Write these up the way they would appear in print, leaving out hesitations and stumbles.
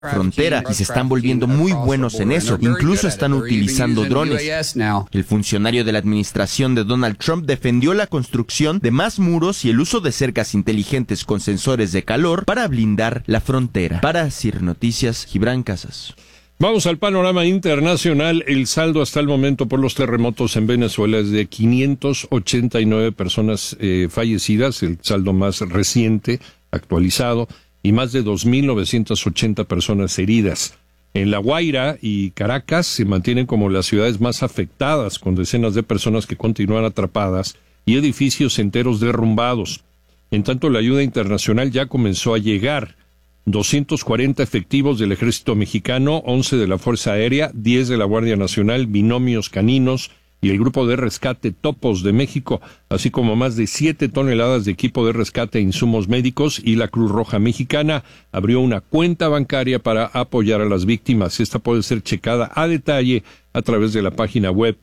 frontera y se están volviendo muy buenos en eso. Incluso están utilizando drones. El funcionario de la administración de Donald Trump defendió la construcción de más muros y el uso de cercas inteligentes con sensores de calor para blindar la frontera. Para CIR Noticias, Gibran Casas. Vamos al panorama internacional. El saldo hasta el momento por los terremotos en Venezuela es de 589 personas fallecidas, el saldo más reciente, actualizado, y más de 2.980 personas heridas. En La Guaira y Caracas se mantienen como las ciudades más afectadas, con decenas de personas que continúan atrapadas y edificios enteros derrumbados. En tanto, la ayuda internacional ya comenzó a llegar. 240 efectivos del Ejército Mexicano, 11 de la Fuerza Aérea, 10 de la Guardia Nacional, binomios caninos y el Grupo de Rescate Topos de México, así como más de 7 toneladas de equipo de rescate e insumos médicos, y la Cruz Roja Mexicana abrió una cuenta bancaria para apoyar a las víctimas. Esta puede ser checada a detalle a través de la página web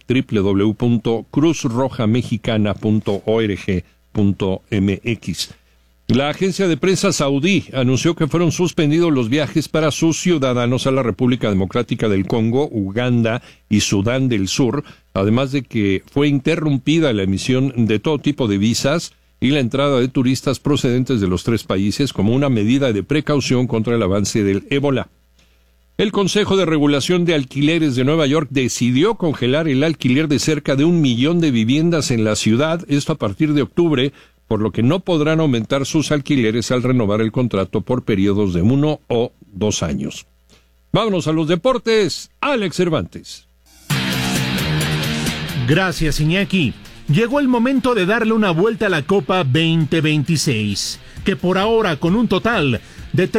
www.cruzrojamexicana.org.mx. La agencia de prensa saudí anunció que fueron suspendidos los viajes para sus ciudadanos a la República Democrática del Congo, Uganda y Sudán del Sur, además de que fue interrumpida la emisión de todo tipo de visas y la entrada de turistas procedentes de los 3 países como una medida de precaución contra el avance del ébola. El Consejo de Regulación de Alquileres de Nueva York decidió congelar el alquiler de cerca de 1 millón de viviendas en la ciudad, esto a partir de octubre, por lo que no podrán aumentar sus alquileres al renovar el contrato por periodos de 1 o 2 años. Vámonos a los deportes. Alex Cervantes. Gracias, Iñaki. Llegó el momento de darle una vuelta a la Copa 2026, que por ahora, con un total de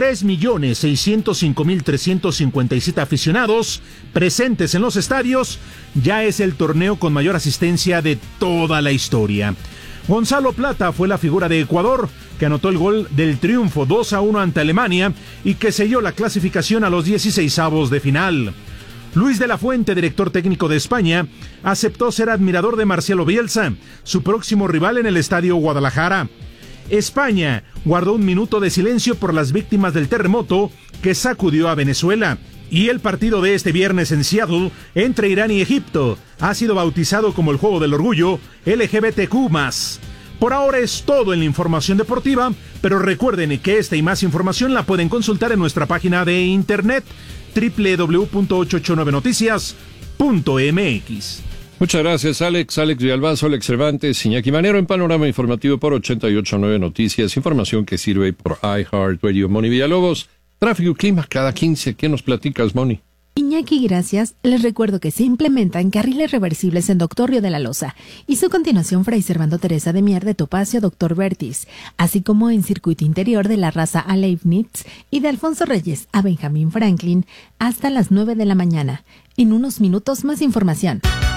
3.605.357 aficionados presentes en los estadios, ya es el torneo con mayor asistencia de toda la historia. Gonzalo Plata fue la figura de Ecuador, que anotó el gol del triunfo 2-1 ante Alemania y que selló la clasificación a los 16avos de final. Luis de la Fuente, director técnico de España, aceptó ser admirador de Marcelo Bielsa, su próximo rival en el Estadio Guadalajara. España guardó un minuto de silencio por las víctimas del terremoto que sacudió a Venezuela. Y el partido de este viernes en Seattle, entre Irán y Egipto, ha sido bautizado como el Juego del Orgullo LGBTQ+. Por ahora es todo en la información deportiva, pero recuerden que esta y más información la pueden consultar en nuestra página de internet www.889noticias.mx. Muchas gracias, Alex Villalbazo, Alex Cervantes, Iñaki Manero en Panorama Informativo por 889 Noticias, información que sirve por iHeartRadio. Moni Villalobos. Tráfico y clima cada 15. ¿Qué nos platicas, Moni? Iñaki, gracias. Les recuerdo que se implementan carriles reversibles en Doctor Río de la Loza y su continuación Fray Servando Teresa de Mier de Topacio Doctor Vertis, así como en circuito interior de la raza a Leibniz y de Alfonso Reyes a Benjamín Franklin hasta las 9 de la mañana. En unos minutos más información.